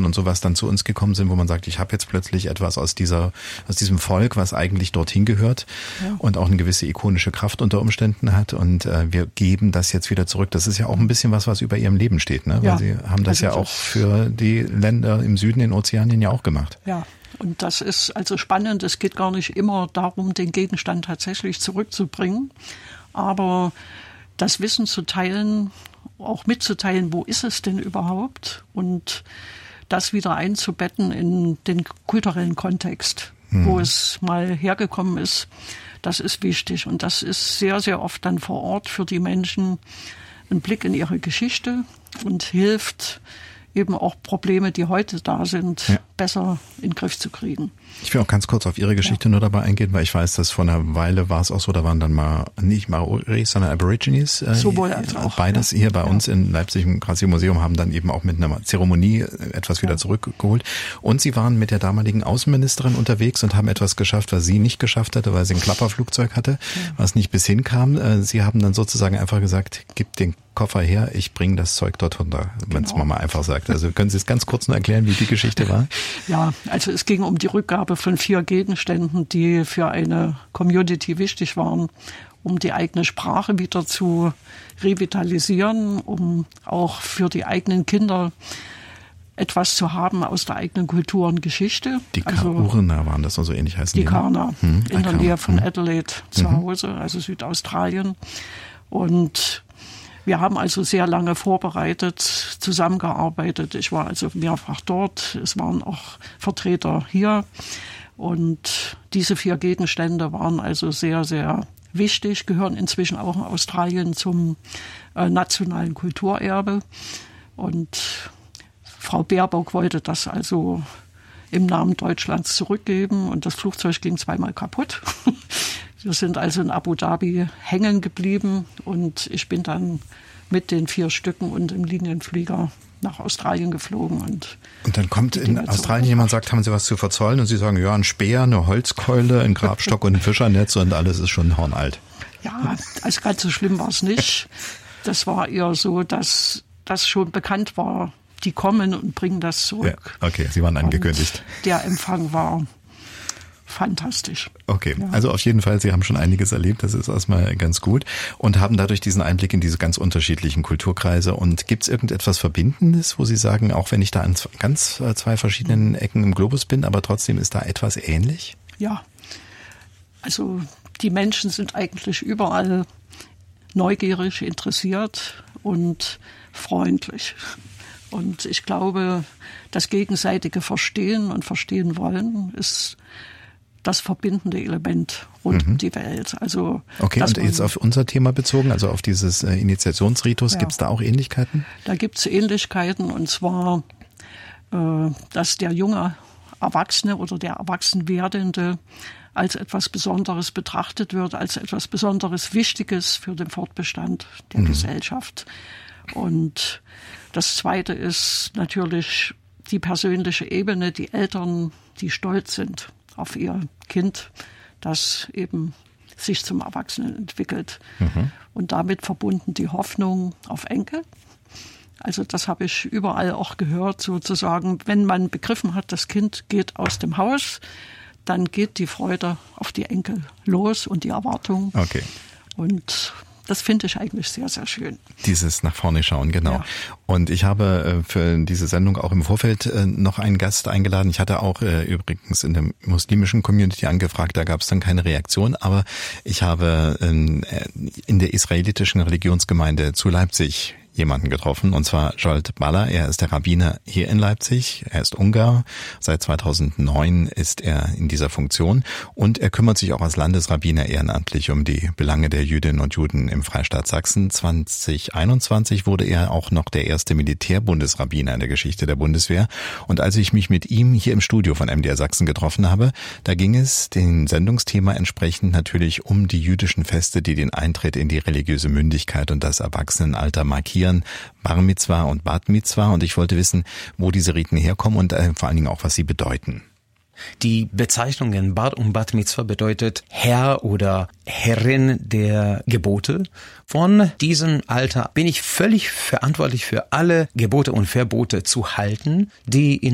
und sowas dann zu uns gekommen sind, wo man sagt, ich habe jetzt plötzlich etwas aus diesem Volk, was eigentlich dorthin gehört und auch eine gewisse ikonische Kraft unter Umständen hat und wir geben das jetzt wieder zurück. Das ist ja auch ein bisschen was über ihrem Leben steht, ne? Weil Sie haben das auch für die Länder im Süden in Ozeanien ja auch gemacht. Ja. Und das ist also spannend. Es geht gar nicht immer darum, den Gegenstand tatsächlich zurückzubringen, aber das Wissen zu teilen, auch mitzuteilen, wo ist es denn überhaupt und das wieder einzubetten in den kulturellen Kontext, wo es mal hergekommen ist, das ist wichtig. Und das ist sehr, sehr oft dann vor Ort für die Menschen ein Blick in ihre Geschichte und hilft, eben auch Probleme, die heute da sind, besser in den Griff zu kriegen. Ich will auch ganz kurz auf Ihre Geschichte nur dabei eingehen, weil ich weiß, dass vor einer Weile war es auch so, da waren dann mal nicht Maoris, sondern Aborigines. Sowohl als auch. Beides hier bei uns in Leipzig im Grazie-Museum haben dann eben auch mit einer Zeremonie etwas wieder zurückgeholt. Und Sie waren mit der damaligen Außenministerin unterwegs und haben etwas geschafft, was sie nicht geschafft hatte, weil sie ein Klapperflugzeug hatte, was nicht bis hinkam. Sie haben dann sozusagen einfach gesagt, gib den Koffer her, ich bringe das Zeug dort runter, wenn es mal einfach sagt. Also können Sie es ganz kurz nur erklären, wie die Geschichte war? Ja, also es ging um die Rückgabe von 4 Gegenständen, die für eine Community wichtig waren, um die eigene Sprache wieder zu revitalisieren, um auch für die eigenen Kinder etwas zu haben aus der eigenen Kultur und Geschichte. Die Kaurna waren das, also ähnlich heißen die. Die Kaurna, in der Nähe von Adelaide zu Hause, also Südaustralien. Und wir haben also sehr lange vorbereitet, zusammengearbeitet. Ich war also mehrfach dort. Es waren auch Vertreter hier. Und diese 4 Gegenstände waren also sehr, sehr wichtig, gehören inzwischen auch in Australien zum nationalen Kulturerbe. Und Frau Baerbock wollte das also im Namen Deutschlands zurückgeben. Und das Flugzeug ging 2-mal kaputt. Wir sind also in Abu Dhabi hängen geblieben und ich bin dann mit den 4 Stücken und im Linienflieger nach Australien geflogen. Und dann kommt in Australien jemand, sagt, haben Sie was zu verzollen? Und Sie sagen, ja, ein Speer, eine Holzkeule, ein Grabstock und ein Fischernetz und alles ist schon hornalt. Ja, also ganz so schlimm war es nicht. Das war eher so, dass das schon bekannt war. Die kommen und bringen das zurück. Ja, okay, Sie waren angekündigt. Und der Empfang war fantastisch. Okay, also auf jeden Fall, Sie haben schon einiges erlebt, das ist erstmal ganz gut und haben dadurch diesen Einblick in diese ganz unterschiedlichen Kulturkreise. Und gibt es irgendetwas Verbindendes, wo Sie sagen, auch wenn ich da an ganz 2 verschiedenen Ecken im Globus bin, aber trotzdem ist da etwas ähnlich? Ja, also die Menschen sind eigentlich überall neugierig, interessiert und freundlich. Und ich glaube, das gegenseitige Verstehen und verstehen wollen ist das verbindende Element rund um die Welt. Also, okay, und jetzt auf unser Thema bezogen, also auf dieses Initiationsritus, gibt es da auch Ähnlichkeiten? Da gibt es Ähnlichkeiten und zwar, dass der junge Erwachsene oder der Erwachsenwerdende als etwas Besonderes betrachtet wird, als etwas Besonderes Wichtiges für den Fortbestand der Gesellschaft. Und das Zweite ist natürlich die persönliche Ebene, die Eltern, die stolz sind auf ihr Kind, das eben sich zum Erwachsenen entwickelt. Und damit verbunden die Hoffnung auf Enkel. Also das habe ich überall auch gehört, sozusagen, wenn man begriffen hat, das Kind geht aus dem Haus, dann geht die Freude auf die Enkel los und die Erwartung. Okay. Und das finde ich eigentlich sehr, sehr schön. Dieses nach vorne schauen, genau. Ja. Und ich habe für diese Sendung auch im Vorfeld noch einen Gast eingeladen. Ich hatte auch übrigens in der muslimischen Community angefragt, da gab es dann keine Reaktion. Aber ich habe in der israelitischen Religionsgemeinde zu Leipzig jemanden getroffen, und zwar Zsolt Balla. Er ist der Rabbiner hier in Leipzig. Er ist Ungar. Seit 2009 ist er in dieser Funktion und er kümmert sich auch als Landesrabbiner ehrenamtlich um die Belange der Jüdinnen und Juden im Freistaat Sachsen. 2021 wurde er auch noch der erste Militärbundesrabbiner in der Geschichte der Bundeswehr. Und als ich mich mit ihm hier im Studio von MDR Sachsen getroffen habe, da ging es dem Sendungsthema entsprechend natürlich um die jüdischen Feste, die den Eintritt in die religiöse Mündigkeit und das Erwachsenenalter markieren, Bar Mitzwa und Bat Mitzwa. Und ich wollte wissen, wo diese Riten herkommen und vor allen Dingen auch, was sie bedeuten. Die Bezeichnungen Bar und Bat Mitzwa bedeutet Herr oder Herrin der Gebote. Von diesem Alter bin ich völlig verantwortlich für alle Gebote und Verbote zu halten, die in